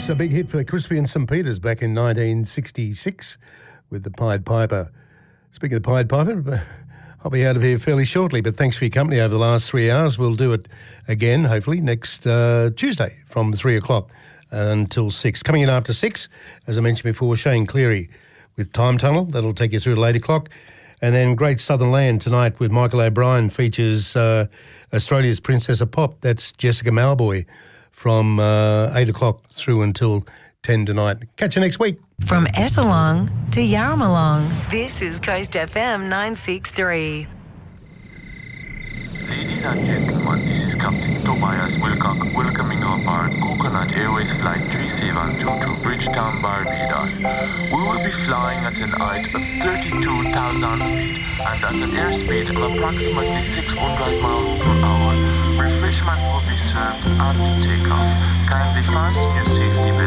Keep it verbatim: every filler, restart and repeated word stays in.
a big hit for Crispy and Saint Peters back in nineteen sixty-six with the Pied Piper. Speaking of Pied Piper, I'll be out of here fairly shortly, but thanks for your company over the last three hours. We'll do it again, hopefully, next uh, Tuesday from three o'clock until six. Coming in after six, as I mentioned before, Shane Cleary with Time Tunnel. That'll take you through to eight o'clock. And then Great Southern Land tonight with Michael O'Brien features uh, Australia's Princess of Pop. That's Jessica Malboy from uh, eight o'clock through until ten tonight. Catch you next week. From Ettalong to Yarramalong, this is Coast F M nine sixty-three. Ladies and gentlemen, this is Captain Tobias Wilcock welcoming you aboard Coconut Airways Flight three seven two to Bridgetown, Barbados. We will be flying at an height of thirty-two thousand feet and at an airspeed of approximately six hundred miles per hour. Refreshments will be served after takeoff. Kindly fasten your safety